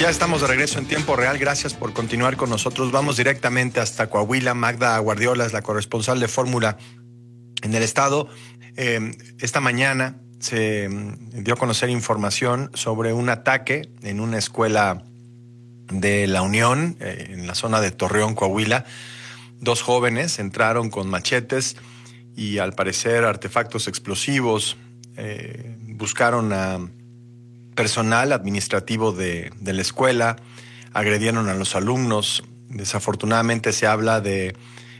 Ya estamos de regreso en tiempo real. Gracias por continuar con nosotros. Vamos directamente hasta Coahuila. Magda Guardiola es la corresponsal de Fórmula en el estado. Esta mañana se dio a conocer información sobre un ataque en una escuela de La Unión, en la zona de Torreón, Coahuila. 2 jóvenes entraron con machetes y al parecer artefactos explosivos. Buscaron a personal administrativo de la escuela, agredieron a los alumnos. Desafortunadamente se habla de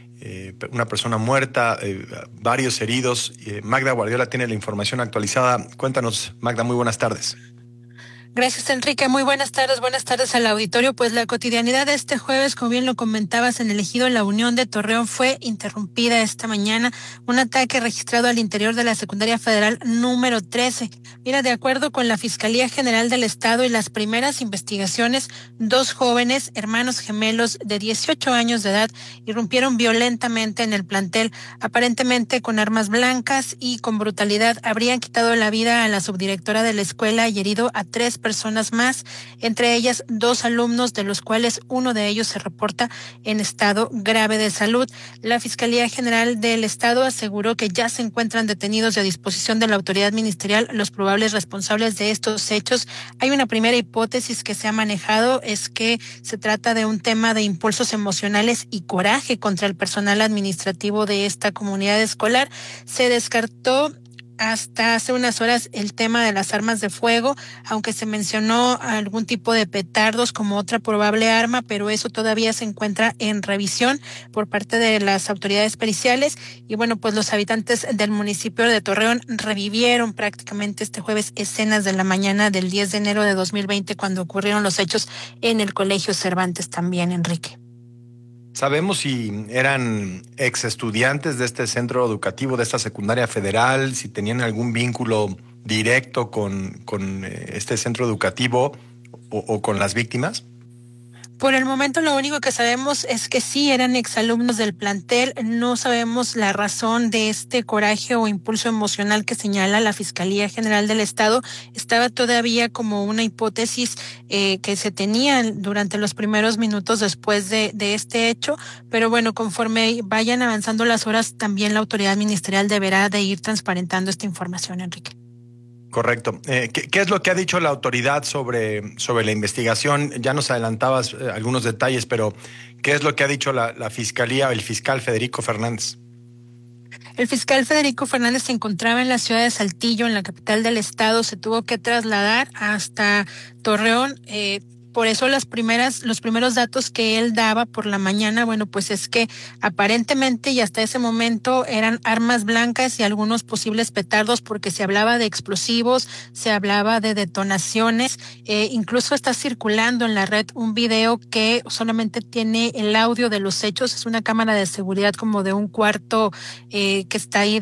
una persona muerta, varios heridos. Magda Guardiola tiene la información actualizada. Cuéntanos, Magda, muy buenas tardes. Gracias, Enrique. Muy buenas tardes al auditorio. Pues la cotidianidad de este jueves, como bien lo comentabas, en el ejido La Unión de Torreón fue interrumpida esta mañana. Un ataque registrado al interior de la Secundaria Federal número 13. Mira, de acuerdo con la Fiscalía General del Estado y las primeras investigaciones, 2 jóvenes, hermanos gemelos de 18 años de edad, irrumpieron violentamente en el plantel, aparentemente con armas blancas y con brutalidad. Habrían quitado la vida a la subdirectora de la escuela y herido a 3 personas más, entre ellas 2 alumnos, de los cuales uno de ellos se reporta en estado grave de salud. La Fiscalía General del Estado aseguró que ya se encuentran detenidos y a disposición de la autoridad ministerial los probables responsables de estos hechos. Hay una primera hipótesis que se ha manejado, es que se trata de un tema de impulsos emocionales y coraje contra el personal administrativo de esta comunidad escolar. Se descartó hasta hace unas horas el tema de las armas de fuego, aunque se mencionó algún tipo de petardos como otra probable arma, pero eso todavía se encuentra en revisión por parte de las autoridades periciales. Y bueno, pues los habitantes del municipio de Torreón revivieron prácticamente este jueves escenas de la mañana del 10 de enero de 2020, cuando ocurrieron los hechos en el Colegio Cervantes también, Enrique. ¿Sabemos si eran ex estudiantes de este centro educativo, de esta secundaria federal, si tenían algún vínculo directo con este centro educativo o con las víctimas? Por el momento lo único que sabemos es que sí eran exalumnos del plantel. No sabemos la razón de este coraje o impulso emocional que señala la Fiscalía General del Estado. Estaba todavía como una hipótesis que se tenía durante los primeros minutos después de este hecho, pero bueno, conforme vayan avanzando las horas, también la autoridad ministerial deberá de ir transparentando esta información, Enrique. Correcto. ¿Qué es lo que ha dicho la autoridad sobre la investigación? Ya nos adelantabas algunos detalles, pero ¿qué es lo que ha dicho la Fiscalía o el fiscal Federico Fernández? El fiscal Federico Fernández se encontraba en la ciudad de Saltillo, en la capital del estado. Se tuvo que trasladar hasta Torreón. Por eso los primeros datos que él daba por la mañana, bueno, pues es que aparentemente y hasta ese momento eran armas blancas y algunos posibles petardos, porque se hablaba de explosivos, se hablaba de detonaciones. Incluso está circulando en la red un video que solamente tiene el audio de los hechos. Es una cámara de seguridad como de un cuarto que está ahí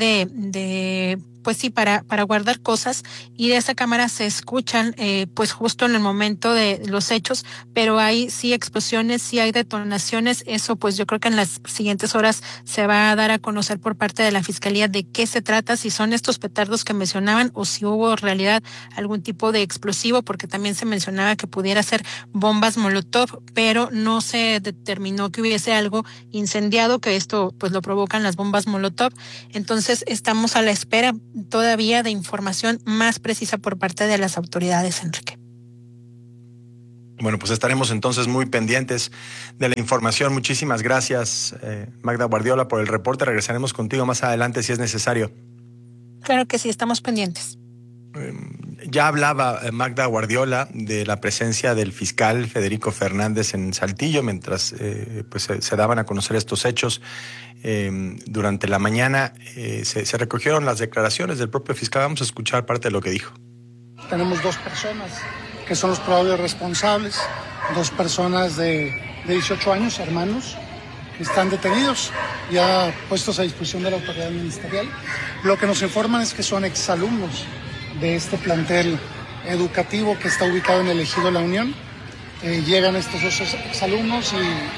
pues sí, para guardar cosas, y de esa cámara se escuchan pues justo en el momento de los hechos, pero hay sí explosiones, sí hay detonaciones. Eso pues yo creo que en las siguientes horas se va a dar a conocer por parte de la Fiscalía de qué se trata, si son estos petardos que mencionaban o si hubo en realidad algún tipo de explosivo, porque también se mencionaba que pudiera ser bombas Molotov, pero no se determinó que hubiese algo incendiado, que esto pues lo provocan las bombas Molotov. Entonces estamos a la espera todavía de información más precisa por parte de las autoridades, Enrique. Bueno, pues estaremos entonces muy pendientes de la información. Muchísimas gracias, Magda Guardiola, por el reporte. Regresaremos contigo más adelante si es necesario. Claro que sí, estamos pendientes. Ya hablaba Magda Guardiola de la presencia del fiscal Federico Fernández en Saltillo mientras pues se daban a conocer estos hechos. Durante la mañana se recogieron las declaraciones del propio fiscal. Vamos a escuchar parte de lo que dijo. Tenemos 2 personas que son los probables responsables, 2 personas de 18 años, hermanos, que están detenidos, ya puestos a disposición de la autoridad ministerial. Lo que nos informan es que son exalumnos de este plantel educativo que está ubicado en el ejido La Unión. Llegan estos 2 exalumnos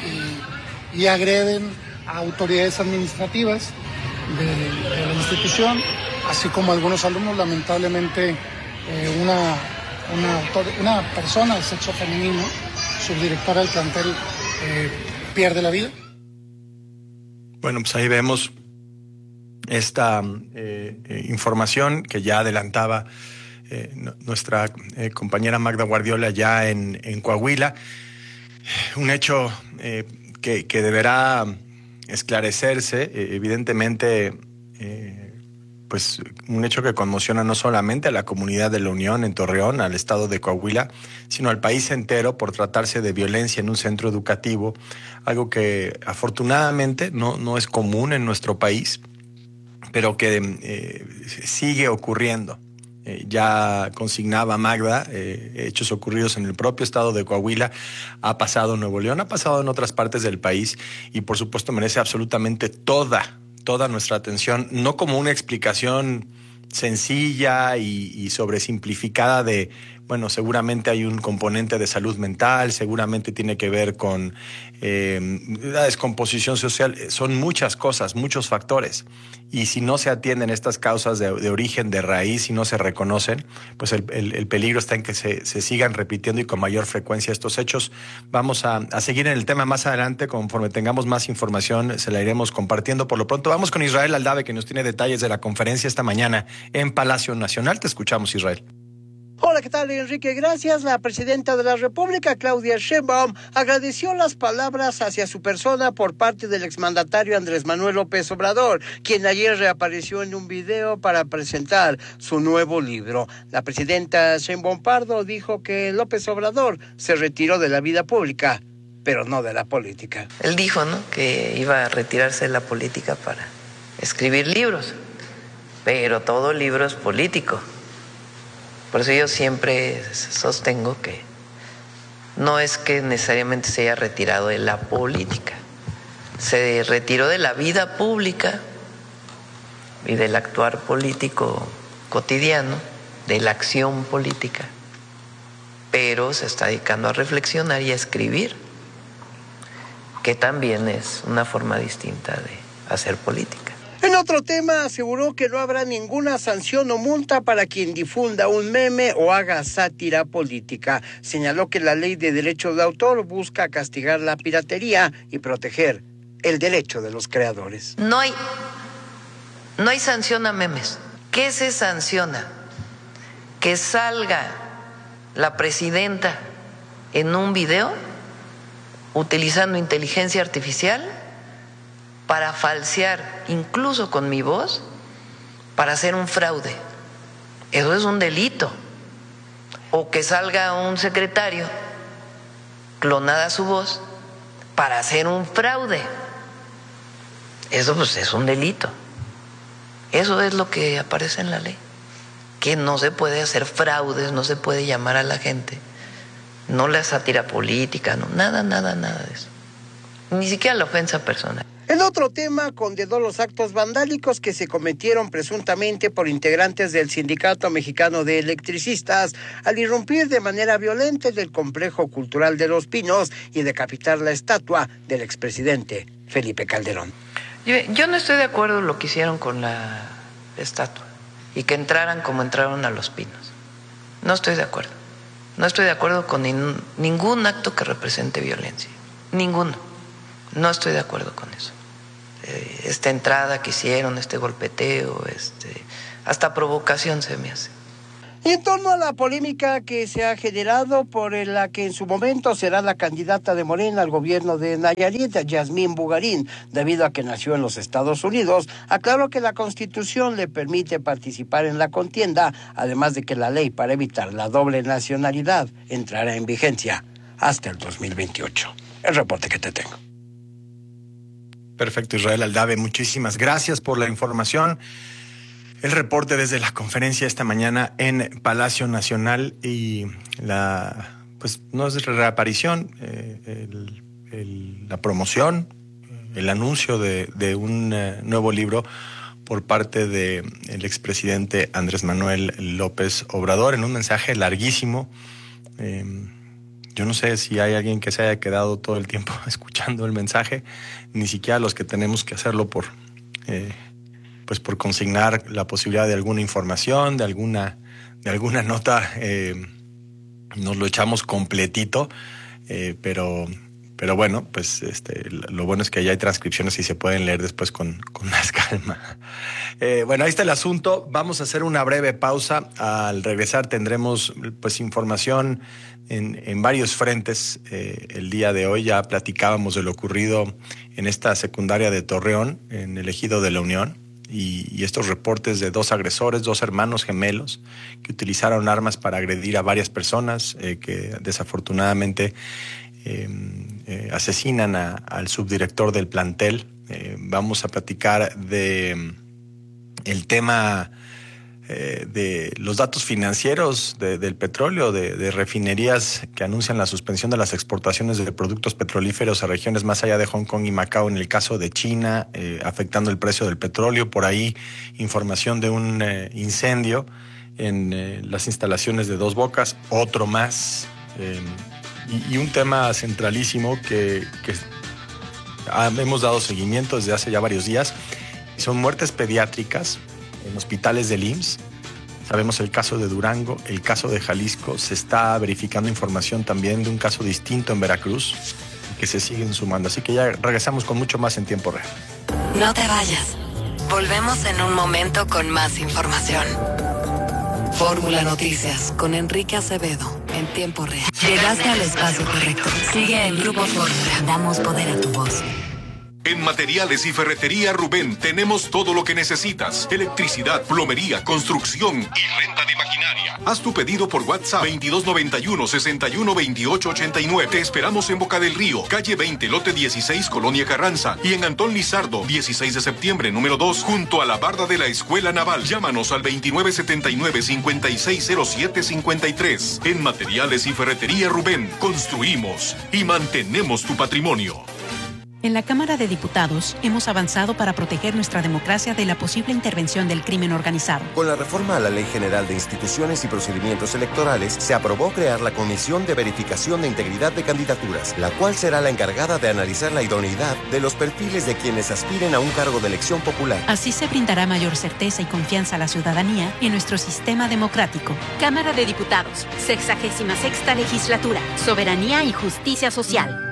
y agreden a autoridades administrativas de la institución, así como algunos alumnos. Lamentablemente una una persona de sexo femenino, subdirectora del plantel, pierde la vida. Bueno, pues ahí vemos esta información que ya adelantaba nuestra compañera Magda Guardiola ya en Coahuila. Un hecho que deberá esclarecerse, evidentemente, pues un hecho que conmociona no solamente a la comunidad de la Unión en Torreón, al estado de Coahuila, sino al país entero por tratarse de violencia en un centro educativo, algo que afortunadamente no es común en nuestro país, pero que sigue ocurriendo. Ya consignaba Magda, hechos ocurridos en el propio estado de Coahuila, ha pasado en Nuevo León, ha pasado en otras partes del país y por supuesto merece absolutamente toda nuestra atención, no como una explicación sencilla y sobresimplificada de, bueno, seguramente hay un componente de salud mental, seguramente tiene que ver con la descomposición social, son muchas cosas, muchos factores. Y si no se atienden estas causas de origen, de raíz, si no se reconocen, pues el peligro está en que se sigan repitiendo y con mayor frecuencia estos hechos. Vamos a seguir en el tema más adelante, conforme tengamos más información, se la iremos compartiendo. Por lo pronto, vamos con Israel Aldave, que nos tiene detalles de la conferencia esta mañana en Palacio Nacional. Te escuchamos, Israel. Hola, ¿qué tal, Enrique? Gracias. La presidenta de la República, Claudia Sheinbaum, agradeció las palabras hacia su persona por parte del exmandatario Andrés Manuel López Obrador, quien ayer reapareció en un video para presentar su nuevo libro. La presidenta Sheinbaum Pardo dijo que López Obrador se retiró de la vida pública, pero no de la política. Él dijo, ¿no?, que iba a retirarse de la política para escribir libros, pero todo libro es político. Por eso yo siempre sostengo que no es que necesariamente se haya retirado de la política, se retiró de la vida pública y del actuar político cotidiano, de la acción política, pero se está dedicando a reflexionar y a escribir, que también es una forma distinta de hacer política. En otro tema, aseguró que no habrá ninguna sanción o multa para quien difunda un meme o haga sátira política. Señaló que la ley de derecho de autor busca castigar la piratería y proteger el derecho de los creadores. No hay sanción a memes. ¿Qué se sanciona? Que salga la presidenta en un video utilizando inteligencia artificial para falsear, incluso con mi voz, para hacer un fraude. Eso es un delito. O que salga un secretario, clonada su voz, para hacer un fraude. Eso pues es un delito. Eso es lo que aparece en la ley. Que no se puede hacer fraudes, no se puede llamar a la gente. No la sátira política, no, nada de eso. Ni siquiera la ofensa personal. En otro tema, condenó los actos vandálicos que se cometieron presuntamente por integrantes del Sindicato Mexicano de Electricistas al irrumpir de manera violenta en el complejo cultural de Los Pinos y decapitar la estatua del expresidente Felipe Calderón. Yo no estoy de acuerdo en lo que hicieron con la estatua y que entraran como entraron a Los Pinos. No estoy de acuerdo. No estoy de acuerdo con ningún acto que represente violencia. Ninguno. No estoy de acuerdo con eso. Esta entrada que hicieron, este golpeteo, hasta provocación se me hace. Y en torno a la polémica que se ha generado por la que en su momento será la candidata de Morena al gobierno de Nayarit, Yasmín Bugarín, debido a que nació en los Estados Unidos, aclaró que la Constitución le permite participar en la contienda, además de que la ley para evitar la doble nacionalidad entrará en vigencia hasta el 2028. El reporte que te tengo. Perfecto, Israel Aldave, muchísimas gracias por la información. El reporte desde la conferencia esta mañana en Palacio Nacional y pues no es reaparición, la promoción, el anuncio de un nuevo libro por parte del expresidente Andrés Manuel López Obrador en un mensaje larguísimo. Yo no sé si hay alguien que se haya quedado todo el tiempo escuchando el mensaje, ni siquiera los que tenemos que hacerlo por consignar la posibilidad de alguna información, de alguna nota nos lo echamos completito, pero bueno, pues lo bueno es que ya hay transcripciones y se pueden leer después con más calma. Bueno, ahí está el asunto. Vamos a hacer una breve pausa. Al regresar tendremos pues información en varios frentes. El día de hoy ya platicábamos de lo ocurrido en esta secundaria de Torreón, en el ejido de La Unión, y estos reportes de 2 agresores, 2 hermanos gemelos que utilizaron armas para agredir a varias personas, que desafortunadamente asesinan al subdirector del plantel. Vamos a platicar de el tema de los datos financieros del petróleo, de refinerías que anuncian la suspensión de las exportaciones de productos petrolíferos a regiones más allá de Hong Kong y Macao, en el caso de China, afectando el precio del petróleo. Por ahí información de un incendio en las instalaciones de Dos Bocas, otro más, y un tema centralísimo que hemos dado seguimiento desde hace ya varios días. Son muertes pediátricas en hospitales del IMSS. Sabemos el caso de Durango, el caso de Jalisco. Se está verificando información también de un caso distinto en Veracruz, que se siguen sumando. Así que ya regresamos con mucho más en tiempo real. No te vayas. Volvemos en un momento con más información. Fórmula Noticias con Enrique Acevedo en tiempo real. Llegaste al espacio correcto. Sigue en Grupo Fórmula. Damos poder a tu voz. En Materiales y Ferretería Rubén tenemos todo lo que necesitas: electricidad, plomería, construcción y renta de maquinaria. Haz tu pedido por WhatsApp 2291-612889. Te esperamos en Boca del Río, calle 20, lote 16, Colonia Carranza, y en Antón Lizardo, 16 de septiembre, número 2, junto a la barda de la Escuela Naval. Llámanos al 2979-560753. En Materiales y Ferretería Rubén construimos y mantenemos tu patrimonio. En la Cámara de Diputados hemos avanzado para proteger nuestra democracia de la posible intervención del crimen organizado. Con la reforma a la Ley General de Instituciones y Procedimientos Electorales, se aprobó crear la Comisión de Verificación de Integridad de Candidaturas, la cual será la encargada de analizar la idoneidad de los perfiles de quienes aspiren a un cargo de elección popular. Así se brindará mayor certeza y confianza a la ciudadanía en nuestro sistema democrático. Cámara de Diputados, 66ª Legislatura, Soberanía y Justicia Social.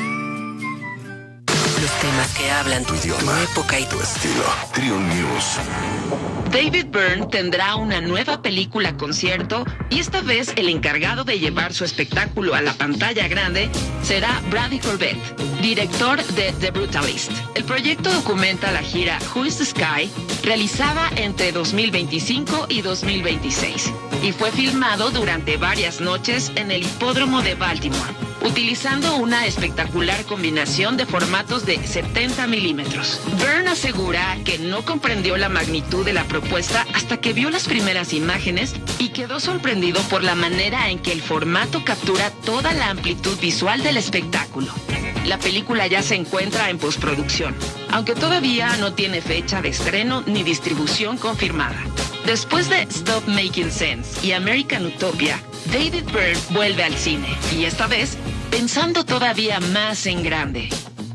Los temas que hablan tu idioma, tu época y tu estilo. Triun News. David Byrne tendrá una nueva película concierto y esta vez el encargado de llevar su espectáculo a la pantalla grande será Brady Corbett, director de The Brutalist. El proyecto documenta la gira Who is the Sky, realizada entre 2025 y 2026, y fue filmado durante varias noches en el hipódromo de Baltimore, utilizando una espectacular combinación de formatos de 70 milímetros. Byrne asegura que no comprendió la magnitud de la propuesta hasta que vio las primeras imágenes y quedó sorprendido por la manera en que el formato captura toda la amplitud visual del espectáculo. La película ya se encuentra en postproducción, aunque todavía no tiene fecha de estreno ni distribución confirmada. Después de Stop Making Sense y American Utopia, David Byrne vuelve al cine, y esta vez pensando todavía más en grande.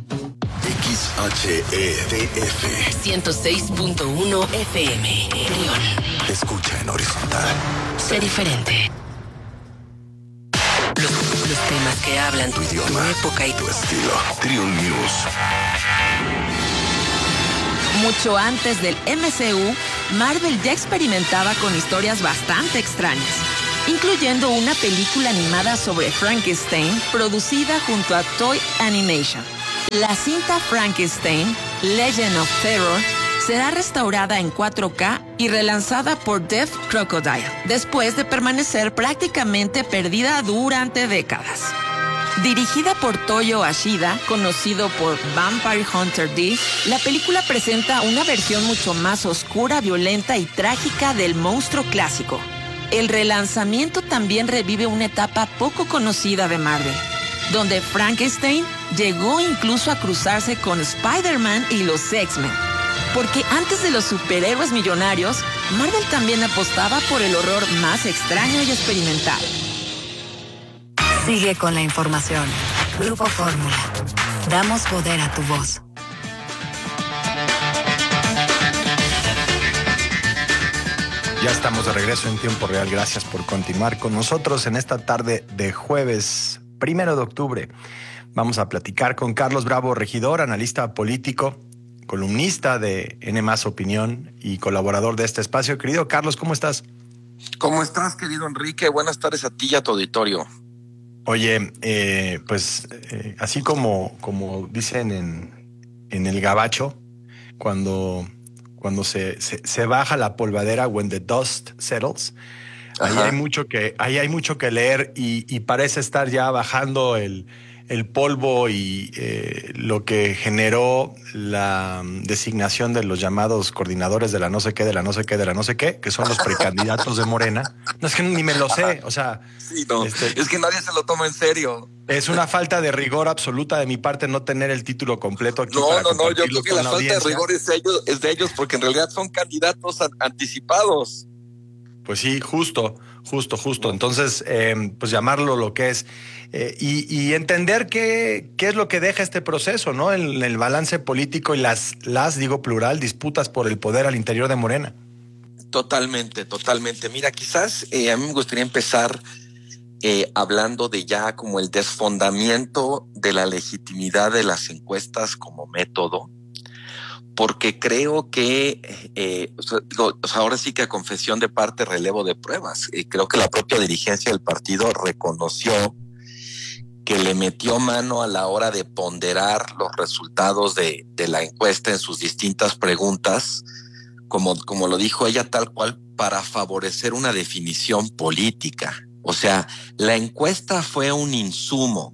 XHEDF 106.1 FM León. Escucha en horizontal. Sé diferente. Los temas que hablan tu idioma, tu época y tu estilo. Triun News. Mucho antes del MCU, Marvel ya experimentaba con historias bastante extrañas, incluyendo una película animada sobre Frankenstein producida junto a Toy Animation. La cinta Frankenstein, Legend of Terror, será restaurada en 4K y relanzada por Deaf Crocodile, después de permanecer prácticamente perdida durante décadas. Dirigida por Toyo Ashida, conocido por Vampire Hunter D, la película presenta una versión mucho más oscura, violenta y trágica del monstruo clásico. El relanzamiento también revive una etapa poco conocida de Marvel, donde Frankenstein llegó incluso a cruzarse con Spider-Man y los X-Men. Porque antes de los superhéroes millonarios, Marvel también apostaba por el horror más extraño y experimental. Sigue con la información. Grupo Fórmula. Damos poder a tu voz. Ya estamos de regreso en tiempo real. Gracias por continuar con nosotros en esta tarde de jueves 1 de octubre. Vamos a platicar con Carlos Bravo Regidor, analista político, columnista de N+ Opinión y colaborador de este espacio. Querido Carlos, ¿cómo estás? ¿Cómo estás, querido Enrique? Buenas tardes a ti y a tu auditorio. Oye, así como dicen en el gabacho, cuando se baja la polvadera, when the dust settles, ahí hay mucho que leer y parece estar ya bajando el polvo y lo que generó la designación de los llamados coordinadores de la no sé qué, de la no sé qué, de la no sé qué, que son los precandidatos de Morena. No, es que ni me lo sé, o sea... Sí, no, es que nadie se lo toma en serio. Es una falta de rigor absoluta de mi parte no tener el título completo aquí. No, yo creo que la falta de rigor es de ellos, porque en realidad son candidatos anticipados. Pues sí, justo. Entonces, pues llamarlo lo que es y entender qué es lo que deja este proceso, ¿no? El balance político y las digo plural, disputas por el poder al interior de Morena. Totalmente. Mira, quizás a mí me gustaría empezar hablando de ya como el desfondamiento de la legitimidad de las encuestas como método, porque creo que, ahora sí que a confesión de parte, relevo de pruebas. Creo que la propia dirigencia del partido reconoció que le metió mano a la hora de ponderar los resultados de la encuesta en sus distintas preguntas, como lo dijo ella tal cual, para favorecer una definición política. O sea, la encuesta fue un insumo,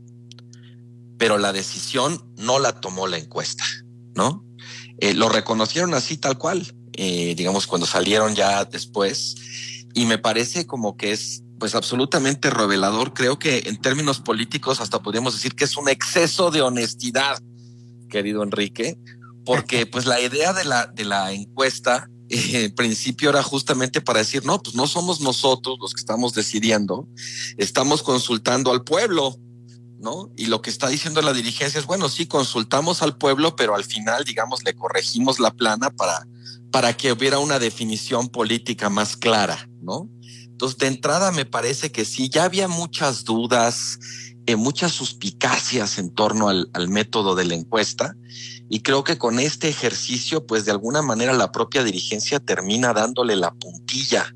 pero la decisión no la tomó la encuesta, ¿no? Lo reconocieron así tal cual, digamos, cuando salieron ya después, y me parece como que es pues absolutamente revelador. Creo que en términos políticos hasta podríamos decir que es un exceso de honestidad, querido Enrique, porque pues la idea de la encuesta en principio era justamente para decir, no, pues no somos nosotros los que estamos decidiendo, estamos consultando al pueblo, ¿no? Y lo que está diciendo la dirigencia es, bueno, sí, consultamos al pueblo, pero al final, digamos, le corregimos la plana para que hubiera una definición política más clara, ¿no? Entonces, de entrada me parece que sí, ya había muchas dudas, muchas suspicacias en torno al método de la encuesta, y creo que con este ejercicio, pues de alguna manera la propia dirigencia termina dándole la puntilla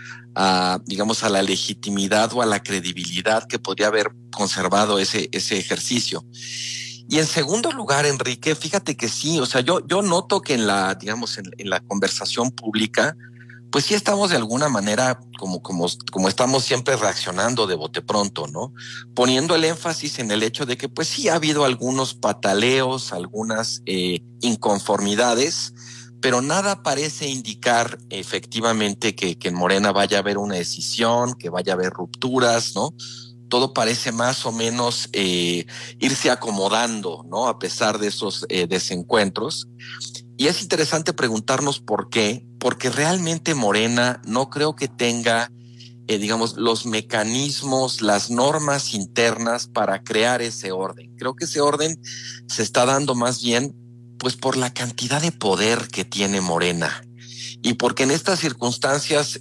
a la legitimidad o a la credibilidad que podría haber conservado ese ejercicio. Y en segundo lugar, Enrique, fíjate que sí, o sea, yo noto que en la conversación pública, pues sí estamos de alguna manera como estamos siempre reaccionando de bote pronto, ¿no? Poniendo el énfasis en el hecho de que pues sí ha habido algunos pataleos, algunas inconformidades, pero nada parece indicar efectivamente que en Morena vaya a haber una decisión, que vaya a haber rupturas, ¿no? Todo parece más o menos irse acomodando, ¿no? A pesar de esos desencuentros. Y es interesante preguntarnos por qué, porque realmente Morena no creo que tenga, los mecanismos, las normas internas para crear ese orden. Creo que ese orden se está dando más bien pues por la cantidad de poder que tiene Morena, y porque en estas circunstancias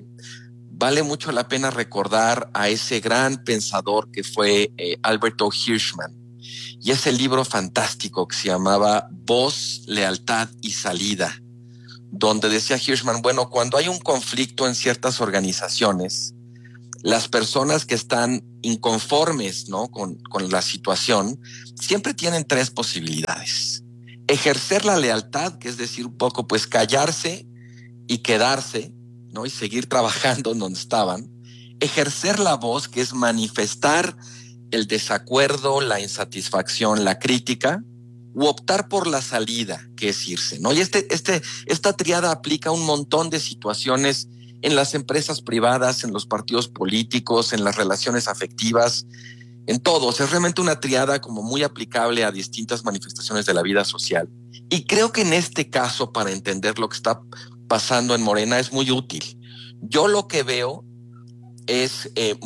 vale mucho la pena recordar a ese gran pensador que fue Albert O. Hirschman, y ese libro fantástico que se llamaba Voz, Lealtad y Salida, donde decía Hirschman, bueno, cuando hay un conflicto en ciertas organizaciones, las personas que están inconformes, ¿no?, con la situación, siempre tienen tres posibilidades: ejercer la lealtad, que es decir, un poco pues callarse y quedarse, ¿no?, y seguir trabajando en donde estaban; ejercer la voz, que es manifestar el desacuerdo, la insatisfacción, la crítica; u optar por la salida, que es irse, ¿no? Y esta triada aplica a un montón de situaciones en las empresas privadas, en los partidos políticos, en las relaciones afectivas, en todo. O sea, es realmente una triada como muy aplicable a distintas manifestaciones de la vida social. Y creo que en este caso, para entender lo que está pasando en Morena, es muy útil. Yo lo que veo es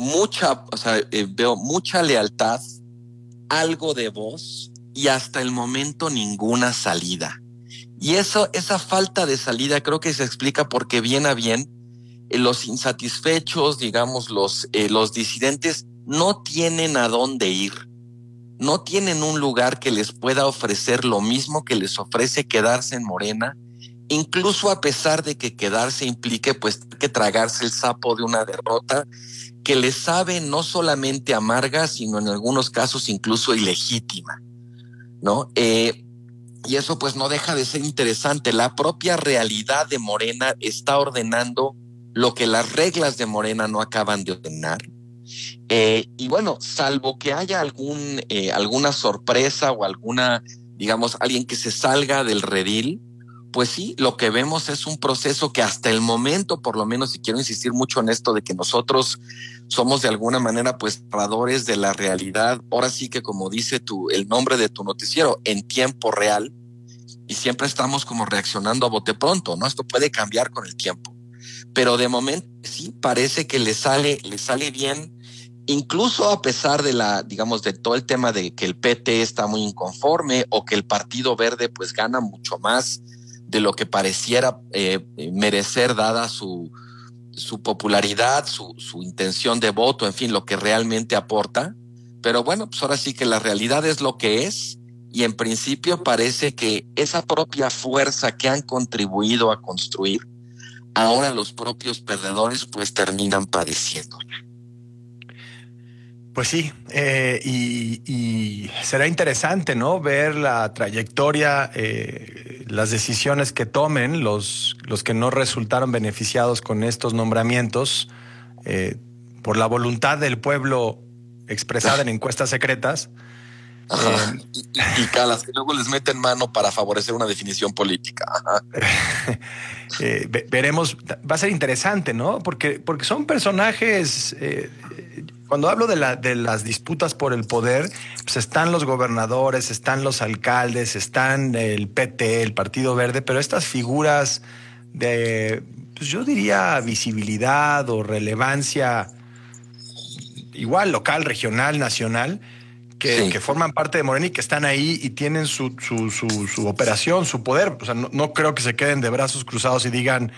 veo mucha lealtad, algo de voz y hasta el momento ninguna salida. Y esa falta de salida creo que se explica porque bien a bien los insatisfechos, digamos, los disidentes no tienen a dónde ir. No tienen un lugar que les pueda ofrecer lo mismo que les ofrece quedarse en Morena, incluso a pesar de que quedarse implique pues que tragarse el sapo de una derrota que les sabe no solamente amarga, sino en algunos casos incluso ilegítima, ¿no? Y eso pues no deja de ser interesante. La propia realidad de Morena está ordenando lo que las reglas de Morena no acaban de ordenar. Y bueno, salvo que haya alguna sorpresa o alguien que se salga del redil, pues sí, lo que vemos es un proceso que hasta el momento, por lo menos, y quiero insistir mucho en esto de que nosotros somos de alguna manera pues narradores de la realidad, ahora sí que como dice el nombre de tu noticiero, en tiempo real, y siempre estamos como reaccionando a bote pronto, ¿no? Esto puede cambiar con el tiempo, pero de momento sí parece que le sale bien. Incluso a pesar de de todo el tema de que el PT está muy inconforme o que el Partido Verde pues gana mucho más de lo que pareciera merecer dada su popularidad, su intención de voto, en fin, lo que realmente aporta. Pero bueno, pues ahora sí que la realidad es lo que es y en principio parece que esa propia fuerza que han contribuido a construir, ahora los propios perdedores pues terminan padeciendo. Pues sí, y será interesante, ¿no? Ver la trayectoria, las decisiones que tomen los que no resultaron beneficiados con estos nombramientos por la voluntad del pueblo expresada en encuestas secretas. Y calas que luego les meten mano para favorecer una definición política. Veremos, va a ser interesante, ¿no? Porque son personajes. Cuando hablo de las disputas por el poder, pues están los gobernadores, están los alcaldes, están el PT, el Partido Verde, pero estas figuras de, pues yo diría, visibilidad o relevancia, igual local, regional, nacional, que forman parte de Morena y que están ahí y tienen su operación, su poder. O sea, no creo que se queden de brazos cruzados y digan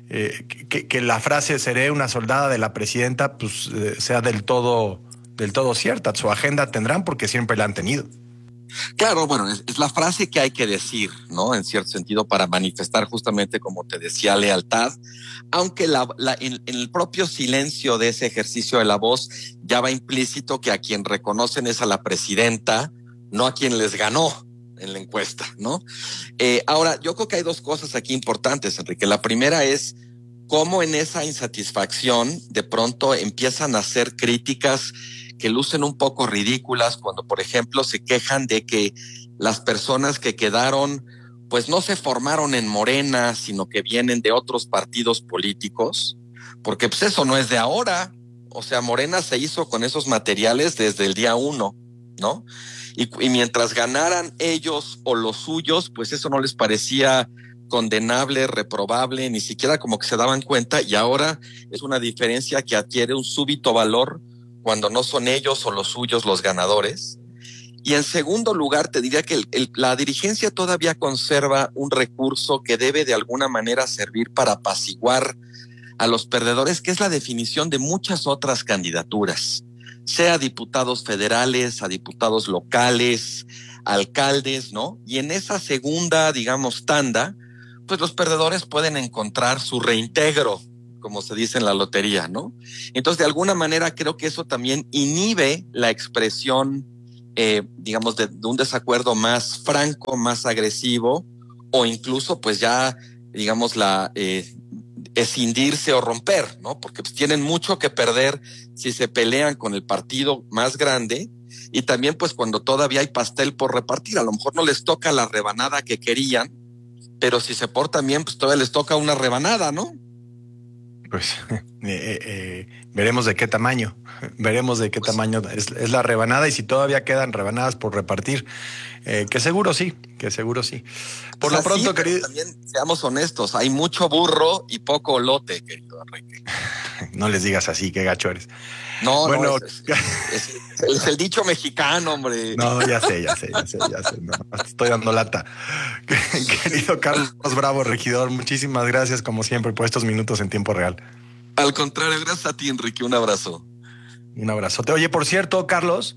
que la frase "seré una soldada de la presidenta" pues sea del todo cierta. Su agenda tendrán porque siempre la han tenido. Claro, bueno, es la frase que hay que decir, ¿no? En cierto sentido, para manifestar justamente, como te decía, lealtad, aunque en el propio silencio de ese ejercicio de la voz ya va implícito que a quien reconocen es a la presidenta, no a quien les ganó en la encuesta, ¿no? Ahora, yo creo que hay dos cosas aquí importantes, Enrique. La primera es cómo en esa insatisfacción de pronto empiezan a hacer críticas que lucen un poco ridículas cuando, por ejemplo, se quejan de que las personas que quedaron, pues no se formaron en Morena, sino que vienen de otros partidos políticos, porque pues eso no es de ahora. O sea, Morena se hizo con esos materiales desde el día 1, ¿no? Y mientras ganaran ellos o los suyos, pues eso no les parecía condenable, reprobable, ni siquiera como que se daban cuenta, y ahora es una diferencia que adquiere un súbito valor cuando no son ellos o los suyos los ganadores. Y en segundo lugar, te diría que la dirigencia todavía conserva un recurso que debe de alguna manera servir para apaciguar a los perdedores, que es la definición de muchas otras candidaturas, sea diputados federales, a diputados locales, alcaldes, ¿no? Y en esa segunda, digamos, tanda, pues los perdedores pueden encontrar su reintegro, como se dice en la lotería, ¿no? Entonces, de alguna manera, creo que eso también inhibe la expresión, digamos, de un desacuerdo más franco, más agresivo, o incluso, pues ya, digamos, escindirse o romper, ¿no? Porque pues tienen mucho que perder si se pelean con el partido más grande, y también pues cuando todavía hay pastel por repartir. A lo mejor no les toca la rebanada que querían, pero si se portan bien, pues todavía les toca una rebanada, ¿no? Pues veremos de qué tamaño, es la rebanada, y si todavía quedan rebanadas por repartir, que seguro sí. Por lo pronto, sí, querido. También seamos honestos, hay mucho burro y poco lote, querido Enrique. No les digas así, qué gacho eres. No, bueno, es el dicho mexicano, hombre. No, ya sé, no, estoy dando lata. Querido Carlos Bravo, regidor, muchísimas gracias como siempre por estos minutos en tiempo real. Al contrario, gracias a ti, Enrique. Un abrazo. Un abrazote. Oye, por cierto, Carlos,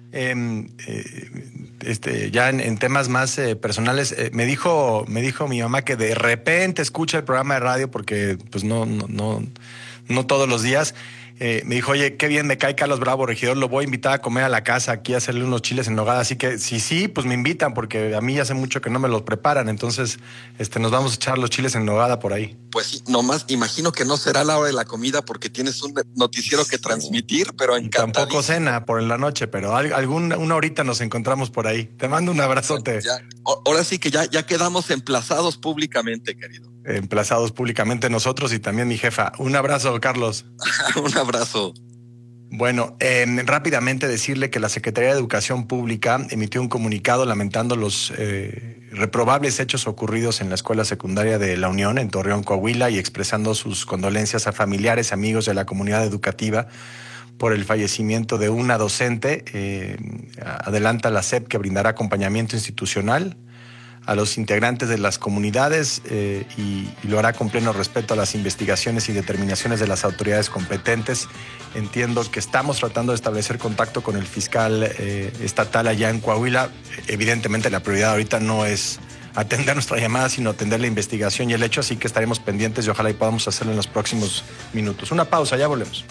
ya en temas más personales, me dijo mi mamá que de repente escucha el programa de radio porque pues no todos los días. Me dijo, oye, qué bien me cae Carlos Bravo, regidor, lo voy a invitar a comer a la casa aquí a hacerle unos chiles en nogada, así que sí, pues me invitan porque a mí hace mucho que no me los preparan, entonces nos vamos a echar los chiles en nogada por ahí. Pues sí, nomás imagino que no será la hora de la comida porque tienes un noticiero que transmitir, pero encantadísimo. Tampoco cena por la noche, pero una horita nos encontramos por ahí. Te mando un abrazote. Ahora sí que ya quedamos emplazados públicamente, querido. Emplazados públicamente nosotros y también mi jefa. Un abrazo, Carlos. Un abrazo. Bueno, rápidamente decirle que la Secretaría de Educación Pública emitió un comunicado lamentando los reprobables hechos ocurridos en la escuela secundaria de La Unión en Torreón, Coahuila, y expresando sus condolencias a familiares, amigos de la comunidad educativa por el fallecimiento de una docente. Adelanta la SEP que brindará acompañamiento institucional a los integrantes de las comunidades y lo hará con pleno respeto a las investigaciones y determinaciones de las autoridades competentes. Entiendo que estamos tratando de establecer contacto con el fiscal estatal allá en Coahuila. Evidentemente la prioridad ahorita no es atender nuestra llamada, sino atender la investigación y el hecho, así que estaremos pendientes y ojalá y podamos hacerlo en los próximos minutos. Una pausa, ya volvemos.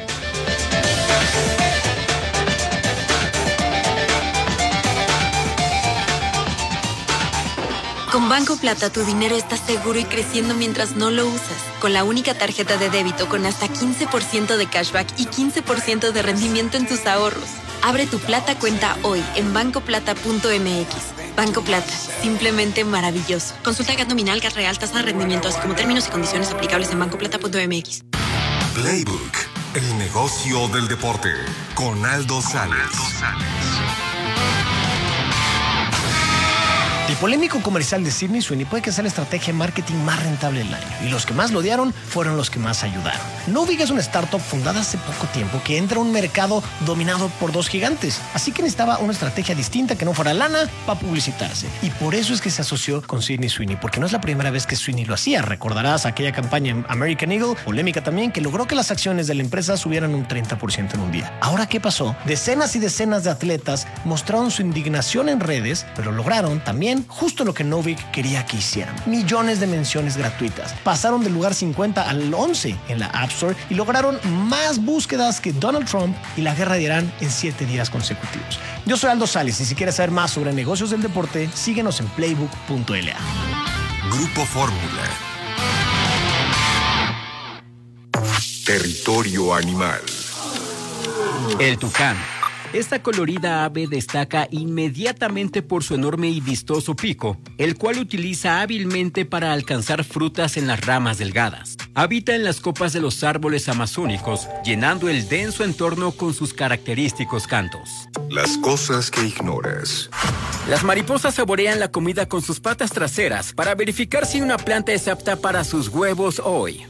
Con Banco Plata tu dinero está seguro y creciendo mientras no lo usas. Con la única tarjeta de débito con hasta 15% de cashback y 15% de rendimiento en tus ahorros. Abre tu Plata cuenta hoy en bancoplata.mx. Banco Plata, simplemente maravilloso. Consulta GAT nominal, GAT real, tasa de rendimiento, así como términos y condiciones aplicables en bancoplata.mx. Playbook, el negocio del deporte, con Aldo Sales. El polémico comercial de Sydney Sweeney puede que sea la estrategia de marketing más rentable del año, y los que más lo odiaron fueron los que más ayudaron. Novig es una startup fundada hace poco tiempo que entra a un mercado dominado por dos gigantes, así que necesitaba una estrategia distinta que no fuera lana para publicitarse, y por eso es que se asoció con Sydney Sweeney, porque no es la primera vez que Sweeney lo hacía. Recordarás aquella campaña en American Eagle, polémica también, que logró que las acciones de la empresa subieran un 30% en un día. Ahora, ¿qué pasó? Decenas y decenas de atletas mostraron su indignación en redes, pero lograron también justo lo que Novig quería que hicieran: millones de menciones gratuitas. Pasaron del lugar 50 al 11 en la App Store y lograron más búsquedas que Donald Trump y la guerra de Irán en 7 días consecutivos. Yo soy Aldo Sales y si quieres saber más sobre negocios del deporte, síguenos en playbook.la. Grupo Fórmula. Territorio animal. El tucán. Esta colorida ave destaca inmediatamente por su enorme y vistoso pico, el cual utiliza hábilmente para alcanzar frutas en las ramas delgadas. Habita en las copas de los árboles amazónicos, llenando el denso entorno con sus característicos cantos. Las cosas que ignoras. Las mariposas saborean la comida con sus patas traseras para verificar si una planta es apta para sus huevos hoy.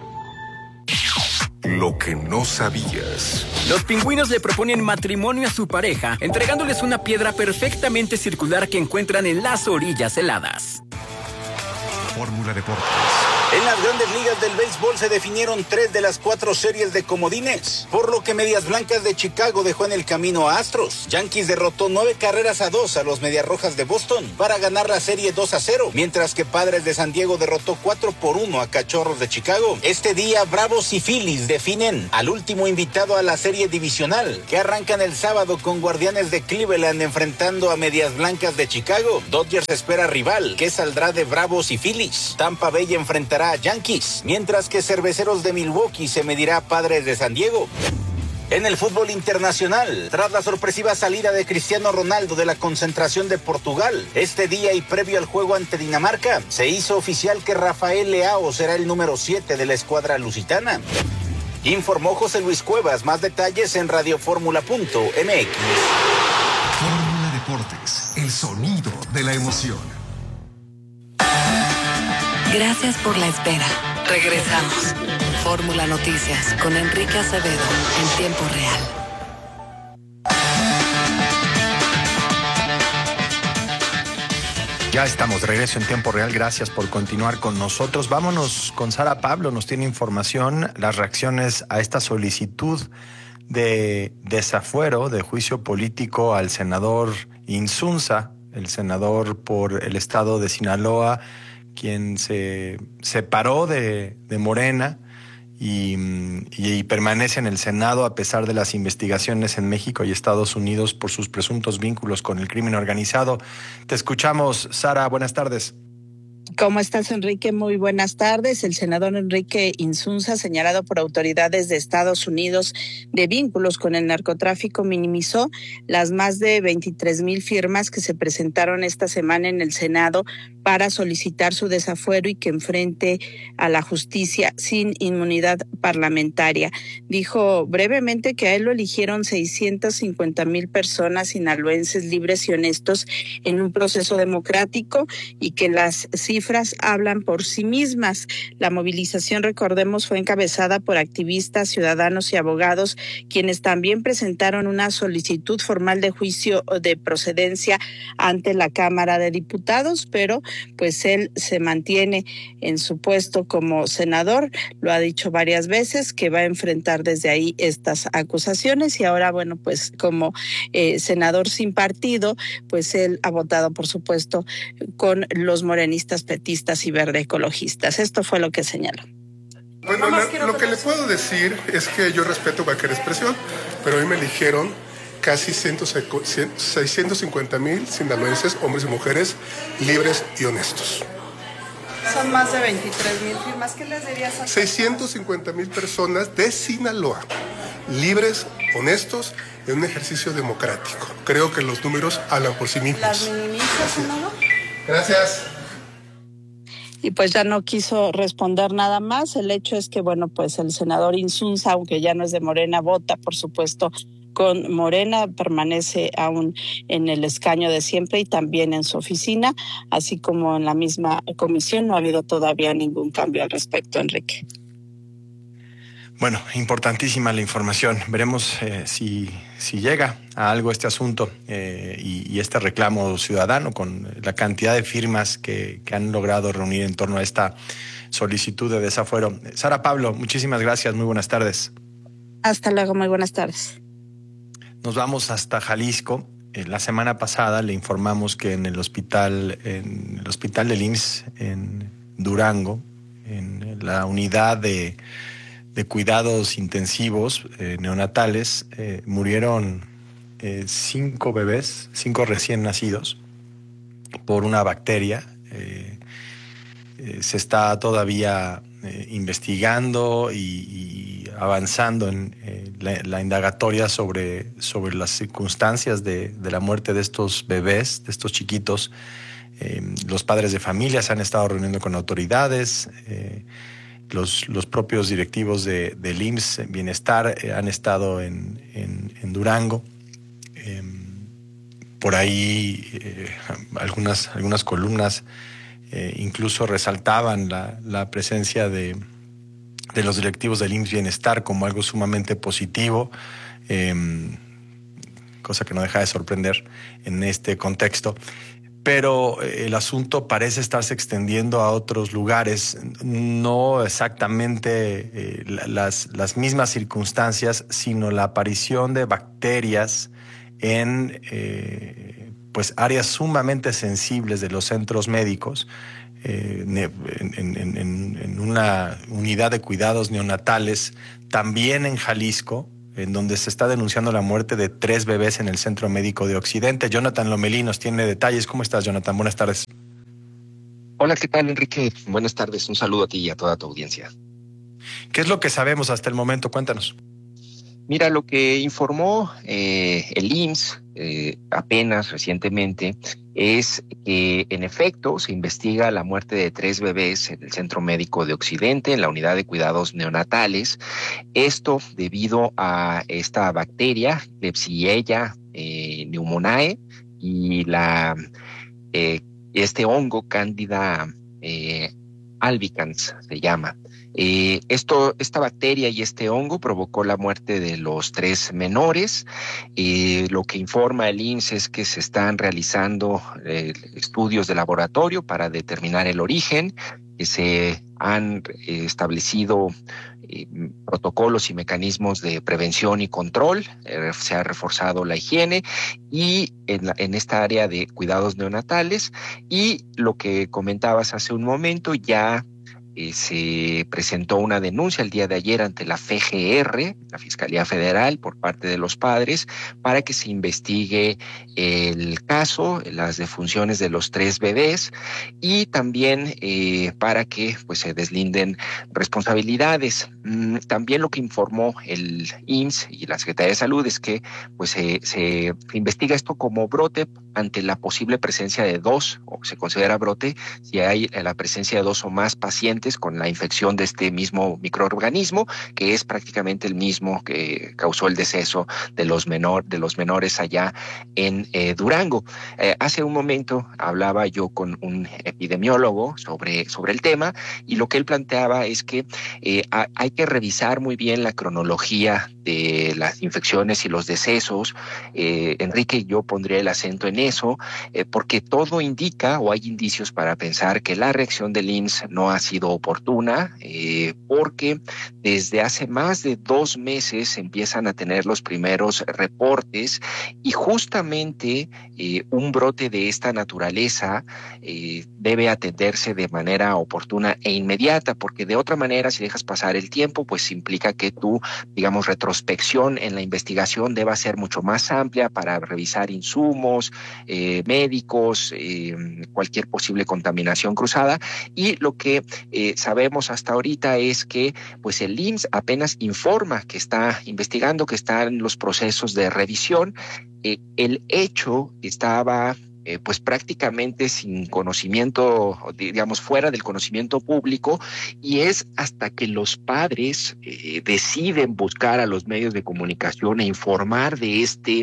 Lo que no sabías. Los pingüinos le proponen matrimonio a su pareja, entregándoles una piedra perfectamente circular que encuentran en las orillas heladas. Fórmula Deportes. En las grandes ligas del béisbol se definieron 3 de las 4 series de comodines, por lo que Medias Blancas de Chicago dejó en el camino a Astros. Yankees derrotó 9-2 a los Medias Rojas de Boston para ganar la serie 2-0, mientras que Padres de San Diego derrotó 4-1 a Cachorros de Chicago. Este día, Bravos y Phillies definen al último invitado a la serie divisional, que arrancan el sábado con Guardianes de Cleveland enfrentando a Medias Blancas de Chicago. Dodgers espera rival, que saldrá de Bravos y Phillies. Tampa Bay enfrentará a Yankees, mientras que Cerveceros de Milwaukee se medirá a Padres de San Diego. En el fútbol internacional, tras la sorpresiva salida de Cristiano Ronaldo de la concentración de Portugal, este día y previo al juego ante Dinamarca, se hizo oficial que Rafael Leao será el número 7 de la escuadra lusitana. Informó José Luis Cuevas. Más detalles en radioformula.mx. Fórmula Deportes, el sonido de la emoción. Gracias por la espera. Regresamos. Fórmula Noticias con Enrique Acevedo en tiempo real. Ya estamos de regreso en tiempo real. Gracias por continuar con nosotros. Vámonos con Sara Pablo. Nos tiene información, las reacciones a esta solicitud de desafuero, de juicio político al senador Insunza, el senador por el estado de Sinaloa, quien se separó de Morena y permanece en el Senado a pesar de las investigaciones en México y Estados Unidos por sus presuntos vínculos con el crimen organizado. Te escuchamos, Sara. Buenas tardes. ¿Cómo estás, Enrique? Muy buenas tardes. El senador Enrique Insunza, señalado por autoridades de Estados Unidos de vínculos con el narcotráfico, minimizó las más de 23,000 firmas que se presentaron esta semana en el Senado para solicitar su desafuero y que enfrente a la justicia sin inmunidad parlamentaria. Dijo brevemente que a él lo eligieron 650,000 personas sinaloenses libres y honestos en un proceso democrático y que las cifras hablan por sí mismas. La movilización, recordemos, fue encabezada por activistas, ciudadanos y abogados, quienes también presentaron una solicitud formal de juicio de procedencia ante la Cámara de Diputados, pero pues él se mantiene en su puesto como senador. Lo ha dicho varias veces que va a enfrentar desde ahí estas acusaciones y ahora, bueno, pues como senador sin partido, pues él ha votado, por supuesto, con los morenistas, petistas y verde ecologistas. Esto fue lo que señaló. Bueno, lo que le puedo decir es que yo respeto cualquier expresión, pero hoy me eligieron casi 650,000 sinaloenses, hombres y mujeres, libres y honestos. Son más de 23,000 firmas. ¿Qué les dirías a 650,000 personas de Sinaloa, libres, honestos, en un ejercicio democrático. Creo que los números hablan por sí mismos. ¿Las minimizas, senador? Gracias. Y pues ya no quiso responder nada más. El hecho es que, bueno, pues el senador Insunza, aunque ya no es de Morena, vota, por supuesto, con Morena, permanece aún en el escaño de siempre y también en su oficina, así como en la misma comisión. No ha habido todavía ningún cambio al respecto, Enrique. Bueno, importantísima la información. Veremos si llega a algo este asunto y este reclamo ciudadano con la cantidad de firmas que han logrado reunir en torno a esta solicitud de desafuero. Sara Pablo, muchísimas gracias. Muy buenas tardes. Hasta luego. Muy buenas tardes. Nos vamos hasta Jalisco. La semana pasada le informamos que en el hospital del IMSS en Durango, en la unidad de cuidados intensivos neonatales, murieron 5 bebés, 5 recién nacidos por una bacteria. Se está todavía investigando y avanzando en la indagatoria sobre las circunstancias de la muerte de estos bebés, de estos chiquitos. Los padres de familia se han estado reuniendo con autoridades. Los propios directivos del IMSS Bienestar han estado en Durango. Por ahí algunas columnas incluso resaltaban la presencia de los directivos del IMSS Bienestar como algo sumamente positivo, cosa que no deja de sorprender en este contexto. Pero el asunto parece estarse extendiendo a otros lugares, no exactamente las mismas circunstancias, sino la aparición de bacterias en pues áreas sumamente sensibles de los centros médicos, en una unidad de cuidados neonatales, también en Jalisco, en donde se está denunciando la muerte de 3 bebés en el Centro Médico de Occidente. Jonathan Lomelí nos tiene detalles. ¿Cómo estás, Jonathan? Buenas tardes. Hola, ¿qué tal, Enrique? Buenas tardes. Un saludo a ti y a toda tu audiencia. ¿Qué es lo que sabemos hasta el momento? Cuéntanos. Mira, lo que informó el IMSS apenas recientemente es que en efecto se investiga la muerte de 3 bebés en el Centro Médico de Occidente, en la unidad de cuidados neonatales. Esto debido a esta bacteria, Klebsiella pneumoniae, y este hongo, Candida albicans se llama. Esta bacteria y este hongo provocó la muerte de los 3 menores. Lo que informa el IMSS es que se están realizando estudios de laboratorio para determinar el origen, que se han establecido protocolos y mecanismos de prevención y control, se ha reforzado la higiene y en esta área de cuidados neonatales, y lo que comentabas hace un momento, ya se presentó una denuncia el día de ayer ante la FGR, la Fiscalía Federal, por parte de los padres, para que se investigue el caso, las defunciones de los 3 bebés, y también para que pues se deslinden responsabilidades. También lo que informó el IMSS y la Secretaría de Salud es que pues se investiga esto como brote ante la posible presencia de 2, o se considera brote si hay la presencia de 2 o más pacientes con la infección de este mismo microorganismo, que es prácticamente el mismo que causó el deceso de los menores allá en Durango. Hace un momento hablaba yo con un epidemiólogo sobre el tema, y lo que él planteaba es que hay que revisar muy bien la cronología de las infecciones y los decesos. Enrique, yo pondría el acento en eso, porque todo indica, o hay indicios para pensar, que la reacción del IMSS no ha sido oportuna, porque desde hace más de 2 meses empiezan a tener los primeros reportes, y justamente un brote de esta naturaleza debe atenderse de manera oportuna e inmediata, porque de otra manera, si dejas pasar el tiempo, pues implica que tu, digamos, retrospección en la investigación deba ser mucho más amplia para revisar insumos médicos, cualquier posible contaminación cruzada, y lo que sabemos hasta ahorita es que pues el IMSS apenas informa que está investigando, que está en los procesos de revisión. El hecho estaba pues prácticamente sin conocimiento, digamos, fuera del conocimiento público, y es hasta que los padres deciden buscar a los medios de comunicación e informar de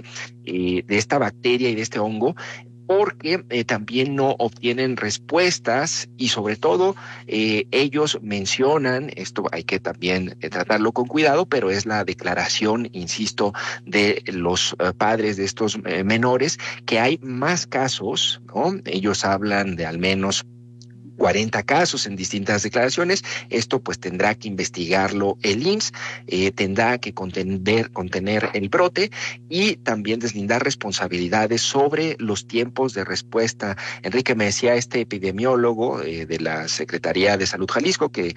esta bacteria y de este hongo, porque también no obtienen respuestas, y sobre todo ellos mencionan, esto hay que también tratarlo con cuidado, pero es la declaración, insisto, de los padres de estos menores, que hay más casos, ¿no? Ellos hablan de al menos 40 casos en distintas declaraciones. Esto pues tendrá que investigarlo el IMSS, tendrá que contener el brote y también deslindar responsabilidades sobre los tiempos de respuesta. Enrique, me decía este epidemiólogo de la Secretaría de Salud Jalisco que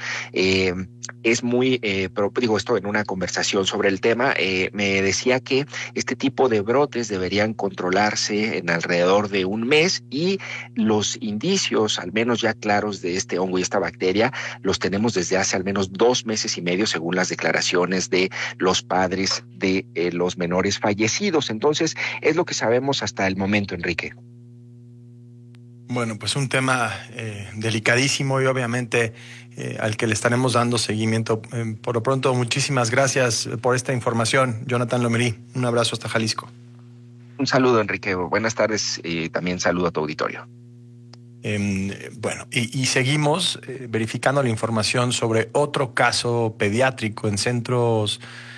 es muy, digo esto en una conversación sobre el tema, me decía que este tipo de brotes deberían controlarse en alrededor de 1 mes, y los indicios, al menos ya claros, de este hongo y esta bacteria, los tenemos desde hace al menos 2 meses y medio, según las declaraciones de los padres de los menores fallecidos. Entonces, es lo que sabemos hasta el momento, Enrique. Bueno, pues un tema delicadísimo y obviamente al que le estaremos dando seguimiento. Por lo pronto, muchísimas gracias por esta información, Jonathan Lomery. Un abrazo hasta Jalisco. Un saludo, Enrique. Buenas tardes y también saludo a tu auditorio. Bueno, y seguimos verificando la información sobre otro caso pediátrico en centros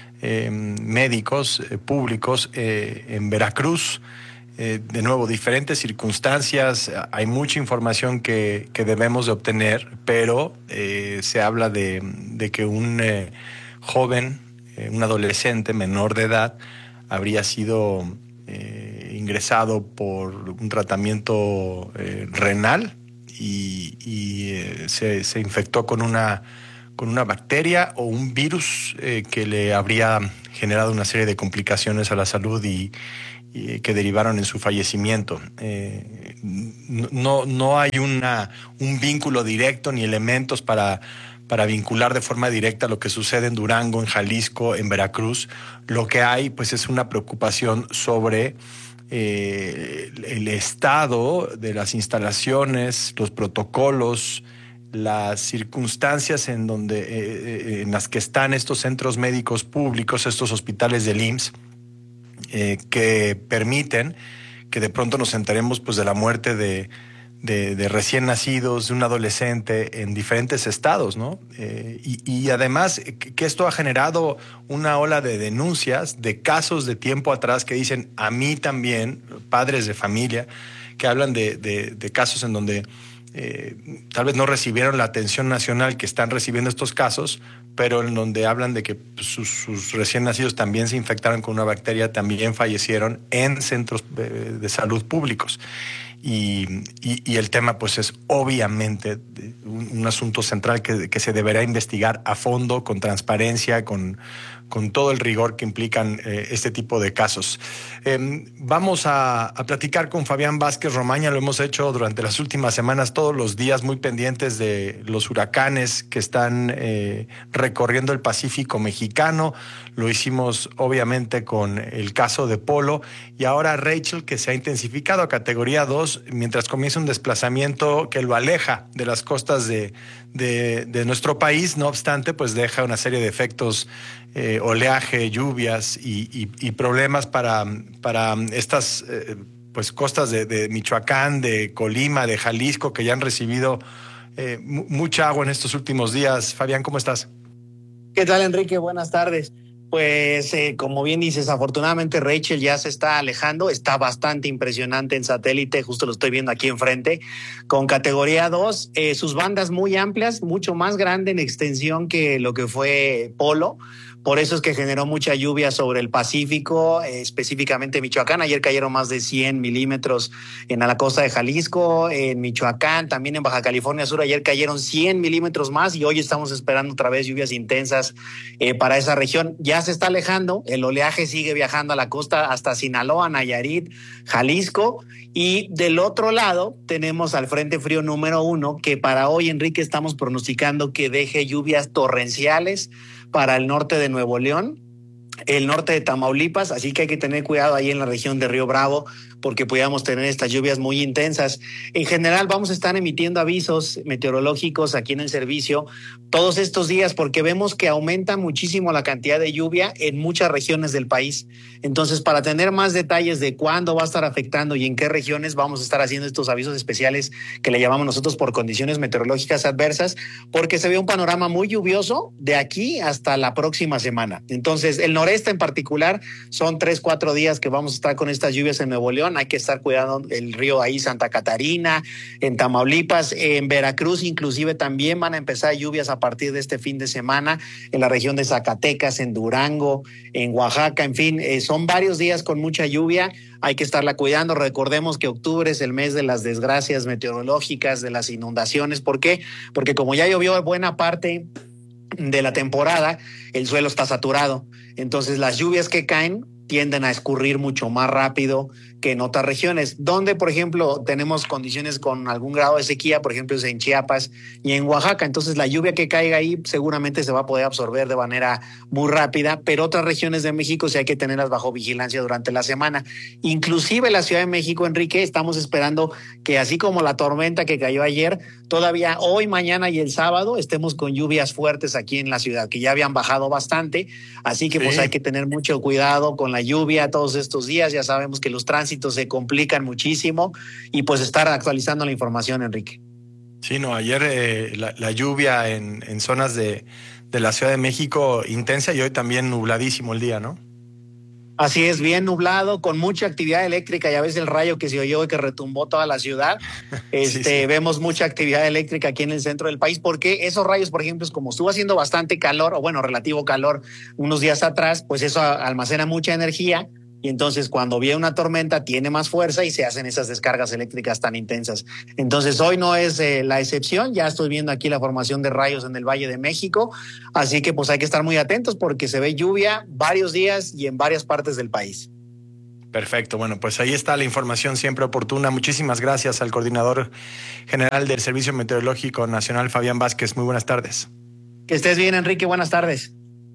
médicos públicos en Veracruz. De nuevo, diferentes circunstancias, hay mucha información que debemos de obtener, pero se habla de que un joven, un adolescente menor de edad, habría sido ingresado por un tratamiento renal y se infectó con una bacteria o un virus que le habría generado una serie de complicaciones a la salud y que derivaron en su fallecimiento. No hay un vínculo directo ni elementos para vincular de forma directa lo que sucede en Durango, en Jalisco, en Veracruz. Lo que hay, pues, es una preocupación sobre el estado de las instalaciones, los protocolos, las circunstancias en las que están estos centros médicos públicos, estos hospitales del IMSS, que permiten que de pronto nos enteremos pues de la muerte de de recién nacidos, de un adolescente en diferentes estados, ¿no? Y además que esto ha generado una ola de denuncias de casos de tiempo atrás que dicen a mí también, padres de familia, que hablan de casos en donde tal vez no recibieron la atención nacional que están recibiendo estos casos, pero en donde hablan de que sus recién nacidos también se infectaron con una bacteria, también fallecieron en centros de salud públicos. Y el tema pues es obviamente un asunto central que se deberá investigar a fondo, con transparencia, con todo el rigor que implican este tipo de casos. Vamos a platicar con Fabián Vázquez Romaña, lo hemos hecho durante las últimas semanas, todos los días, muy pendientes de los huracanes que están recorriendo el Pacífico mexicano. Lo hicimos obviamente con el caso de Polo, y ahora Rachel, que se ha intensificado a categoría 2, mientras comienza un desplazamiento que lo aleja de las costas de nuestro país. No obstante, pues deja una serie de efectos, oleaje, lluvias y problemas para estas pues costas de Michoacán, de Colima, de Jalisco, que ya han recibido mucha agua en estos últimos días. Fabián, ¿cómo estás? ¿Qué tal, Enrique? Buenas tardes. Pues como bien dices, afortunadamente Rachel ya se está alejando, está bastante impresionante en satélite, justo lo estoy viendo aquí enfrente, con categoría 2, sus bandas muy amplias, mucho más grande en extensión que lo que fue Polo. Por eso es que generó mucha lluvia sobre el Pacífico, específicamente Michoacán. Ayer cayeron más de 100 milímetros en la costa de Jalisco, en Michoacán, también en Baja California Sur. Ayer cayeron 100 milímetros más y hoy estamos esperando otra vez lluvias intensas para esa región. Ya se está alejando, el oleaje sigue viajando a la costa hasta Sinaloa, Nayarit, Jalisco. Y del otro lado tenemos al Frente Frío número 1, que para hoy, Enrique, estamos pronosticando que deje lluvias torrenciales para el norte de Nuevo León, el norte de Tamaulipas, así que hay que tener cuidado ahí en la región de Río Bravo, porque podríamos tener estas lluvias muy intensas. En general vamos a estar emitiendo avisos meteorológicos aquí en el servicio todos estos días, porque vemos que aumenta muchísimo la cantidad de lluvia en muchas regiones del país. Entonces, para tener más detalles de cuándo va a estar afectando y en qué regiones, vamos a estar haciendo estos avisos especiales que le llamamos nosotros por condiciones meteorológicas adversas, porque se ve un panorama muy lluvioso de aquí hasta la próxima semana. Entonces, el noreste en particular son 3-4 días que vamos a estar con estas lluvias en Nuevo León. Hay que estar cuidando el río ahí, Santa Catarina, en Tamaulipas, en Veracruz inclusive también van a empezar lluvias a partir de este fin de semana, en la región de Zacatecas, en Durango, en Oaxaca, en fin, son varios días con mucha lluvia. Hay que estarla cuidando. Recordemos que octubre es el mes de las desgracias meteorológicas, de las inundaciones. ¿Por qué? Porque como ya llovió buena parte de la temporada, el suelo está saturado. Entonces las lluvias que caen tienden a escurrir mucho más rápido que en otras regiones, donde, por ejemplo, tenemos condiciones con algún grado de sequía, por ejemplo, es en Chiapas y en Oaxaca. Entonces, la lluvia que caiga ahí seguramente se va a poder absorber de manera muy rápida, pero otras regiones de México sí hay que tenerlas bajo vigilancia durante la semana. Inclusive la Ciudad de México, Enrique, estamos esperando que, así como la tormenta que cayó ayer, todavía hoy, mañana y el sábado estemos con lluvias fuertes aquí en la ciudad, que ya habían bajado bastante. Así que pues hay que tener mucho cuidado con la lluvia todos estos días. Ya sabemos que los tránsitos se complican muchísimo y pues estar actualizando la información, Enrique. Sí, no, ayer la lluvia en zonas de la Ciudad de México intensa y hoy también nubladísimo el día, ¿no? Así es, bien nublado, con mucha actividad eléctrica. Ya ves el rayo que se oyó y que retumbó toda la ciudad. Sí. Vemos mucha actividad eléctrica aquí en el centro del país, porque esos rayos, por ejemplo, es como estuvo haciendo bastante calor, o bueno, relativo calor unos días atrás, pues eso almacena mucha energía. Y entonces cuando viene una tormenta tiene más fuerza y se hacen esas descargas eléctricas tan intensas. Entonces hoy no es la excepción. Ya estoy viendo aquí la formación de rayos en el Valle de México. Así que pues hay que estar muy atentos porque se ve lluvia varios días y en varias partes del país. Perfecto. Bueno, pues ahí está la información siempre oportuna. Muchísimas gracias al coordinador general del Servicio Meteorológico Nacional, Fabián Vázquez. Muy buenas tardes. Que estés bien, Enrique. Buenas tardes.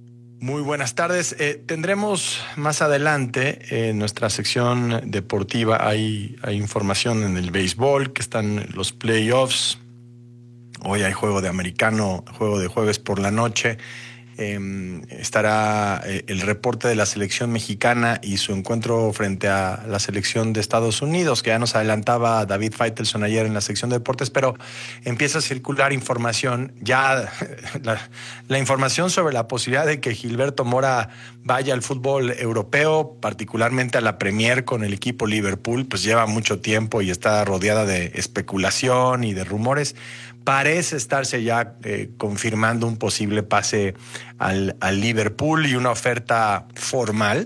Muy buenas tardes. Tendremos más adelante en nuestra sección deportiva, hay información en el béisbol, que están los playoffs. Hoy hay juego de americano, juego de jueves por la noche. estará el reporte de la selección mexicana y su encuentro frente a la selección de Estados Unidos, que ya nos adelantaba David Faitelson ayer en la sección de deportes, pero empieza a circular información, ya la información sobre la posibilidad de que Gilberto Mora vaya al fútbol europeo, particularmente a la Premier con el equipo Liverpool, pues lleva mucho tiempo y está rodeada de especulación y de rumores. Parece estarse ya confirmando un posible pase al Liverpool y una oferta formal,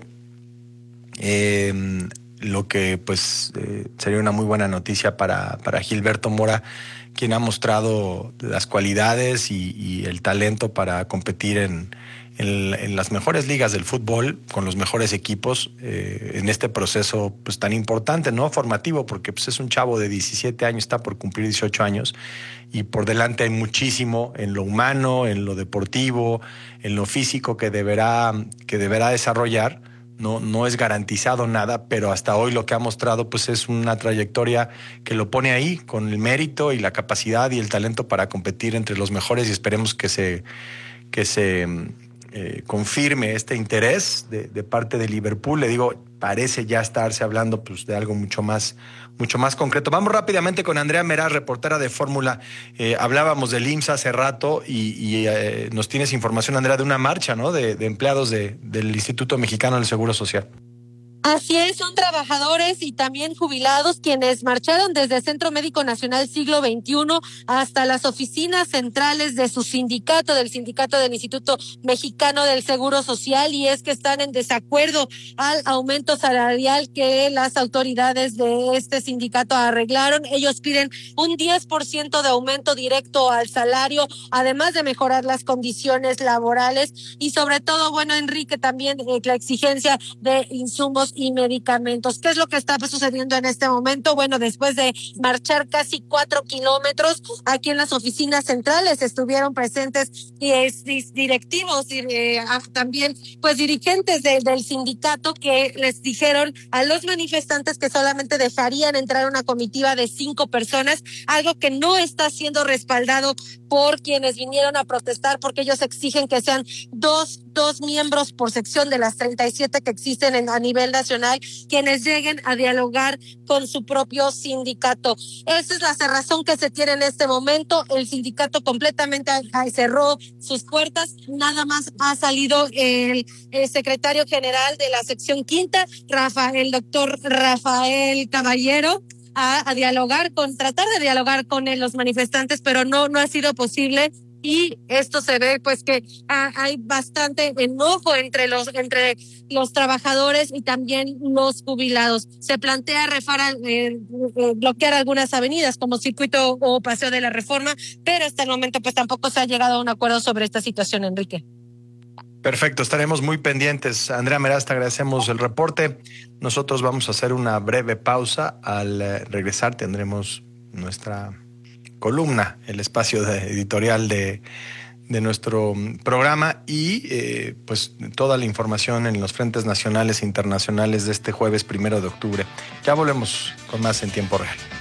lo que pues sería una muy buena noticia para Gilberto Mora, quien ha mostrado las cualidades y el talento para competir en las mejores ligas del fútbol, con los mejores equipos, en este proceso pues tan importante, ¿no? Formativo, porque pues es un chavo de 17 años, está por cumplir 18 años, y por delante hay muchísimo en lo humano, en lo deportivo, en lo físico que deberá desarrollar. No es garantizado nada, pero hasta hoy lo que ha mostrado pues es una trayectoria que lo pone ahí con el mérito y la capacidad y el talento para competir entre los mejores, y esperemos que se confirme este interés de parte de Liverpool. Le digo, parece ya estarse hablando pues de algo mucho más concreto. Vamos rápidamente con Andrea Meraz, reportera de Fórmula. Hablábamos del IMSS hace rato y nos tienes información, Andrea, de una marcha, ¿no? de empleados del Instituto Mexicano del Seguro Social. Así es, son trabajadores y también jubilados quienes marcharon desde el Centro Médico Nacional Siglo XXI hasta las oficinas centrales de su sindicato, del sindicato del Instituto Mexicano del Seguro Social, y es que están en desacuerdo al aumento salarial que las autoridades de este sindicato arreglaron. Ellos piden un 10% de aumento directo al salario, además de mejorar las condiciones laborales y sobre todo, bueno, Enrique, también la exigencia de insumos y medicamentos. ¿Qué es lo que está sucediendo en este momento? Bueno, después de marchar casi 4 kilómetros, aquí en las oficinas centrales estuvieron presentes directivos y también pues dirigentes del sindicato, que les dijeron a los manifestantes que solamente dejarían entrar una comitiva de 5 personas, algo que no está siendo respaldado por quienes vinieron a protestar, porque ellos exigen que sean dos miembros por sección de las 37 que existen a nivel nacional, quienes lleguen a dialogar con su propio sindicato. Esa es la cerrazón que se tiene en este momento. El sindicato completamente cerró sus puertas. Nada más ha salido el secretario general de la sección quinta, el doctor Rafael Caballero, a dialogar tratar de dialogar con los manifestantes, pero no ha sido posible. Y esto se ve pues que hay bastante enojo entre los trabajadores y también los jubilados. Se plantea bloquear algunas avenidas como Circuito o Paseo de la Reforma, pero hasta el momento pues tampoco se ha llegado a un acuerdo sobre esta situación, Enrique. Perfecto, estaremos muy pendientes. Andrea Meraz, te agradecemos el reporte. Nosotros vamos a hacer una breve pausa. Al regresar tendremos nuestra columna, el espacio editorial de nuestro programa y pues toda la información en los frentes nacionales e internacionales de este jueves 1 de octubre. Ya volvemos con más en tiempo real.